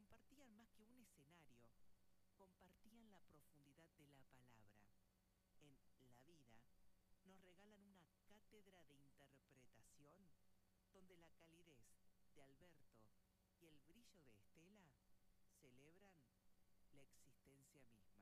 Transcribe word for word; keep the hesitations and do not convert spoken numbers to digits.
compartían más que un escenario, compartían la profundidad de la palabra. En La Vida nos regalan una cátedra de interpretación donde la calidez de Alberto y el brillo de Estela celebran la existencia misma.